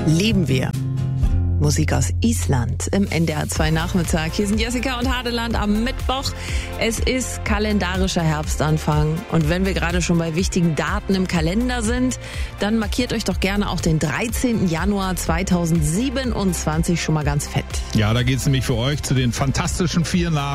lieben wir. Musik aus Island im NDR 2 Nachmittag. Hier sind Jessica und Hadeland am Mittwoch. Es ist kalendarischer Herbstanfang. Und wenn wir gerade schon bei wichtigen Daten im Kalender sind, dann markiert euch doch gerne auch den 13. Januar 2027 schon mal ganz fett. Ja, da geht's nämlich für euch zu den fantastischen 4 nach